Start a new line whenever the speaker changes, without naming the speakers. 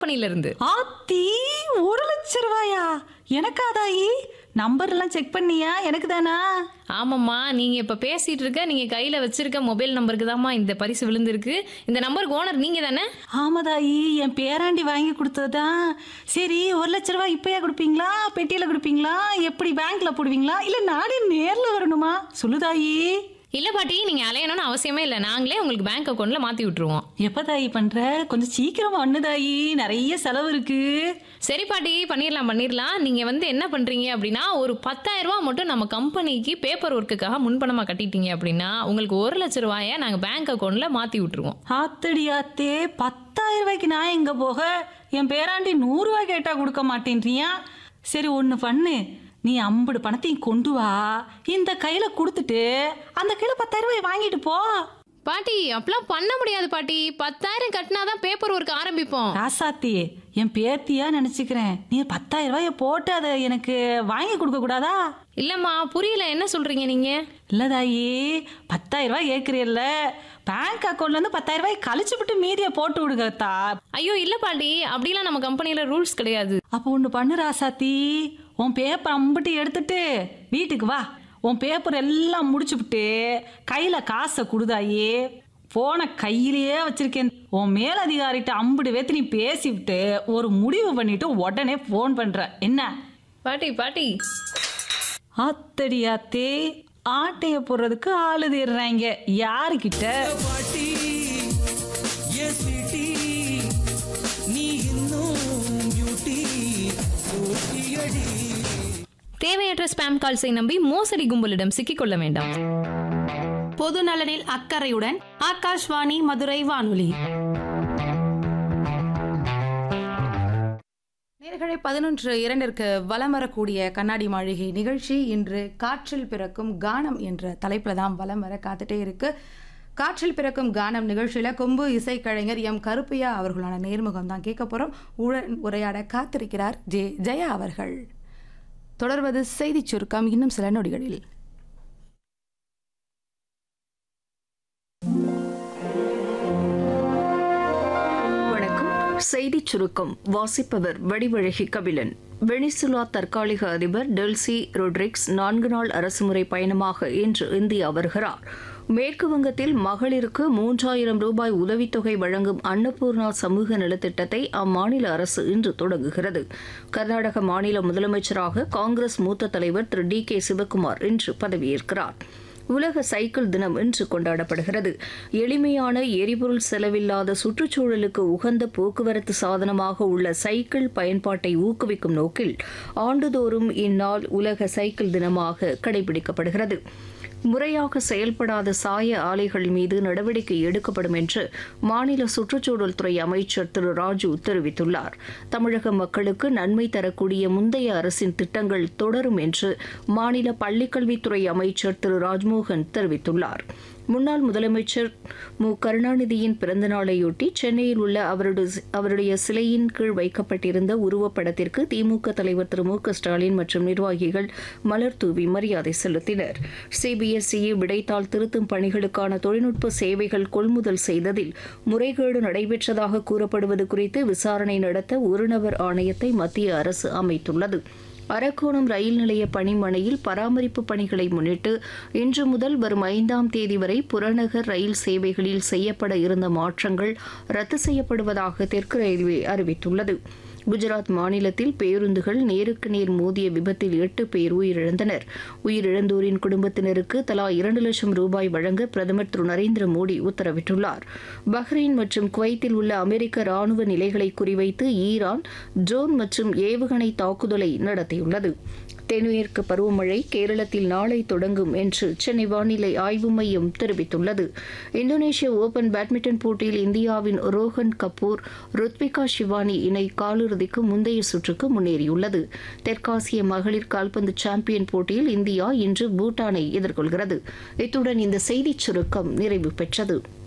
கம்பெனில இருந்து.
ஆத்தி 1,00,000 எனக்கா தாயி? நம்பர் எல்லாம் செக் பண்ணியா? எனக்கு தானா?
ஆமாம்மா, நீங்க இப்ப பேசிட்டு இருக்க நீங்க கையில வச்சிருக்க மொபைல் நம்பருக்கு தாம்மா இந்த பரிசு விழுந்திருக்கு. இந்த நம்பருக்கு ஓனர் நீங்க தானே?
ஆமா தாயி, என் பேராண்டி வாங்கி கொடுத்ததுதான். சரி, 1,00,000 இப்பயா கொடுப்பீங்களா, பெட்டியில கொடுப்பீங்களா, எப்படி பேங்க்ல போடுவீங்களா, இல்ல நானே நேர்ல வரணுமா? சொல்லு தாயி.
இல்ல பாட்டி, நீங்க அலையணும்னு அவசியமே இல்ல. நாங்களே உங்களுக்கு பேங்க் அக்கவுண்ட்ல மாத்தி விட்டுருவோம்.
எப்ப தாயி பண்ற? கொஞ்சம் சீக்கிரமா ஒண்ணு தாயி, நிறைய செலவு இருக்கு.
சரி பாட்டி, பண்ணிடலாம். நீங்க என்ன பண்றீங்க அப்படின்னா, ஒரு 10,000 ரூபாய் மட்டும் நம்ம கம்பெனிக்கு பேப்பர் ஒர்க்குக்காக முன்பணமா கட்டிட்டீங்க அப்படின்னா, உங்களுக்கு 1,00,000 நாங்க பேங்க் அக்கவுண்ட்ல மாத்தி விட்டுருவோம்.
ஆத்தடி ஆத்தே, 10,000 நான் எங்க போக? என் பேராண்டி 100 ரூபாய் கேட்டா கொடுக்க மாட்டேன்றியா? சரி, ஒண்ணு பண்ணு. நீ 50 பணத்தையும் கொண்டு வா, இந்த கையில கொடுத்துட்டு அந்த கையில 10,000 வாங்கிட்டு போ.
பாட்டி, அப்பெல்லாம் பண்ண முடியாது பாட்டி. 10,000 கட்டினாதான் பேப்பர் ஒர்க் ஆரம்பிப்போம்.
ராசாத்தி, என் பேத்தியா நினைச்சுக்கிறேன். நீ 10,000 போட்டு அதை எனக்கு வாங்கி கொடுக்க கூடாதா?
இல்லம்மா, புரியல, என்ன சொல்றீங்க நீங்க?
இல்லதாயி, 10,000 கேட்குறீல்ல, பேங்க் அக்கௌண்ட்ல இருந்து 10,000 கழிச்சு விட்டு மீதியை போட்டு விடுங்கத்தா.
ஐயோ இல்ல பாட்டி, அப்படிலாம் நம்ம கம்பெனில ரூல்ஸ் கிடையாது.
அப்போ ஒன்று பண்ணு ராசாத்தி, உன் பேப்பர் அம்பிட்டு எடுத்துட்டு வீட்டுக்கு வா. உன் பேப்பர் எல்லாம் முடிச்சுவிட்டு கையில காசை கொடுதாயி. போன கையிலேயே வச்சிருக்கேன். உன் மேலதிகாரிட்ட 50 பேத்து நீ பேசிவிட்டு ஒரு முடிவு பண்ணிட்டு உடனே போன் பண்ற என்ன?
பாட்டி
ஆத்தடி ஆத்தே, ஆட்டைய போடுறதுக்கு ஆளு தேடுறாங்க. யாருக்கிட்ட?
பாட்டி என் ஸ்வீட்டி, நீ இன்னும் பியூட்டி அடி.
தேவையற்ற ஸ்பாம் கால்ஸை நம்பி மோசடி கும்பலிடம் சிக்கிக்கொள்ள வேண்டாம்.
பொது நலனில் அக்கறையுடன் ஆகாஷ்வாணி மதுரை வானொலி. நேர்களை 11:02 வலம் வரக்கூடிய கண்ணாடி மாளிகை நிகழ்ச்சி இன்று காற்றில் பிறக்கும் கானம் என்ற தலைப்பில் தான் வலம் வர காத்துட்டே இருக்கு. காற்றில் பிறக்கும் கானம் நிகழ்ச்சியில் கொம்பு இசைக்கலைஞர் எம் கருப்பையா அவர்களான நேர்முகம் தான் கேட்க போகிறோம். உரையாட காத்திருக்கிறார் ஜெயா அவர்கள். தொடர்வது செய்தி சுருக்கம் இன்னும் சில நொடிகளில்.
வணக்கம். செய்திச் சுருக்கம் வாசிப்பவர் வடிவழகி கபிலன். வெனிசுலா தற்காலிக அதிபர் டெல்சி ரொட்ரிக்ஸ் 4 நாள் அரசுமுறை பயணமாக இன்று இந்தியா வருகிறார். மேற்கு வங்கத்தில் மகளிருக்கு 3,000 ரூபாய் உதவித்தொகை வழங்கும் அன்னபூர்ணா சமூக நலத்திட்டத்தை அம்மாநில அரசு இன்று தொடங்குகிறது. கர்நாடக மாநில முதலமைச்சராக காங்கிரஸ் மூத்த தலைவர் திரு டி.கே. சிவக்குமார் இன்று பதவியேற்கிறார். உலக சைக்கிள் தினம் இன்று கொண்டாடப்படுகிறது. எளிமையான எரிபொருள் செலவில்லாத சுற்றுச்சூழலுக்கு உகந்த போக்குவரத்து சாதனமாக உள்ள சைக்கிள் பயன்பாட்டை ஊக்குவிக்கும் நோக்கில் ஆண்டுதோறும் இந்நாள் உலக சைக்கிள் தினமாக கடைபிடிக்கப்படுகிறது. முறையாக செயல்படாத சாய ஆலைகள் மீது நடவடிக்கை எடுக்கப்படும் என்று மாநில சுற்றுச்சூழல் துறை அமைச்சர் திரு ராஜு தெரிவித்துள்ளார். தமிழக மக்களுக்கு நன்மை தரக்கூடிய முந்தைய அரசின் திட்டங்கள் தொடரும் என்று மாநில பள்ளிக்கல்வித்துறை அமைச்சர் திரு ராஜ்மோகன் தெரிவித்துள்ளார். முன்னாள் முதலமைச்சர் மு கருணாநிதியின் பிறந்தநாளையொட்டி சென்னையில் உள்ள அவருடைய சிலையின் கீழ் வைக்கப்பட்டிருந்த உருவப்படத்திற்கு திமுக தலைவர் திரு மு க ஸ்டாலின் மற்றும் நிர்வாகிகள் மலர் தூவி மரியாதை செலுத்தினர். சிபிஎஸ்இ விடைத்தாள் திருத்தும் பணிகளுக்கான தொழில்நுட்ப சேவைகள் கொள்முதல் செய்ததில் முறைகேடு நடைபெற்றதாக கூறப்படுவது குறித்து விசாரணை நடத்த ஒருநபர் ஆணையத்தை மத்திய அரசு அமைத்துள்ளது. அரக்கோணம் ரயில் நிலைய பணிமனையில் பராமரிப்பு பணிகளை முன்னிட்டு இன்று முதல் வரும் 5ஆம் தேதி வரை புறநகர் ரயில் சேவைகளில் செய்யப்பட இருந்த மாற்றங்கள் ரத்து செய்யப்படுவதாக தெற்கு ரயில்வே அறிவித்துள்ளது. குஜராத் மாநிலத்தில் பேருந்துகள் நேருக்கு நேர் மோதிய விபத்தில் 8 பேர் உயிரிழந்தனர். உயிரிழந்தோரின் குடும்பத்தினருக்கு தலா 2 லட்சம் ரூபாய் வழங்க பிரதமர் திரு நரேந்திர மோடி உத்தரவிட்டுள்ளார். பஹ்ரைன் மற்றும் குவைத்தில் உள்ள அமெரிக்க ராணுவ நிலைகளை குறிவைத்து ஈரான் ட்ரோன் மற்றும் ஏவுகணை தாக்குதலை நடத்தியுள்ளது. தென்மேற்கு பருவமழை கேரளத்தில் நாளை தொடங்கும் என்று சென்னை வானிலை ஆய்வு மையம் தெரிவித்துள்ளது. இந்தோனேஷிய ஓபன் பேட்மிண்டன் போட்டியில் இந்தியாவின் ரோஹன் கபூர் ருத்விகா ஷிவானி இணை காலிறுதிக்கு முந்தைய சுற்றுக்கு முன்னேறியுள்ளது. தெற்காசிய மகளிர் கால்பந்து சாம்பியன் போட்டியில் இந்தியா இன்று பூட்டானை எதிர்கொள்கிறது. இத்துடன் இந்த செய்திச் சுருக்கம் நிறைவு பெற்றது.